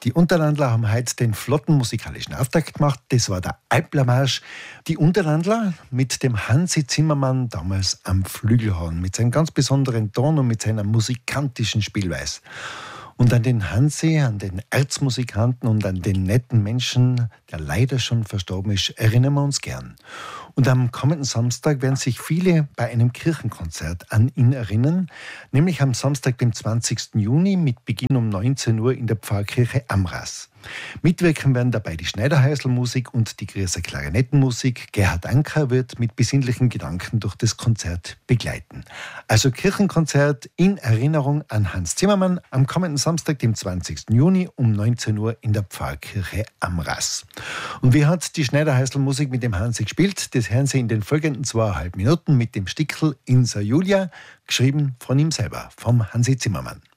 Die Unterlandler haben heute den flotten musikalischen Auftakt gemacht. Das war der Alplermarsch. Die Unterlandler mit dem Hansi Zimmermann damals am Flügelhorn, mit seinem ganz besonderen Ton und mit seiner musikantischen Spielweise. Und an den Hansi, an den Erzmusikanten und an den netten Menschen, der leider schon verstorben ist, erinnern wir uns gern. Und am kommenden Samstag werden sich viele bei einem Kirchenkonzert an ihn erinnern, nämlich am Samstag, dem 20. Juni mit Beginn um 19 Uhr in der Pfarrkirche Amras. Mitwirken werden dabei die Schneiderhäuselmusik und die Grieser Klarinettenmusik. Gerhard Anker wird mit besinnlichen Gedanken durch das Konzert begleiten. Also Kirchenkonzert in Erinnerung an Hans Zimmermann am kommenden Samstag, dem 20. Juni um 19 Uhr in der Pfarrkirche Amras. Und wie hat die Schneiderhäuselmusik mit dem Hansi gespielt? Das hören Sie in den folgenden 2,5 Minuten mit dem Stickel Insa Julia, geschrieben von ihm selber, vom Hansi Zimmermann.